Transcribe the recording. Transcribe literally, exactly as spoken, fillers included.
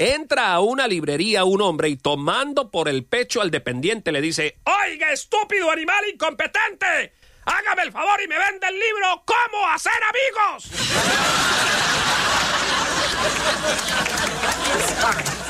Entra a una librería un hombre y tomando por el pecho al dependiente le dice: ¡Oiga, estúpido animal incompetente! ¡Hágame el favor y me vende el libro ¡Cómo hacer amigos!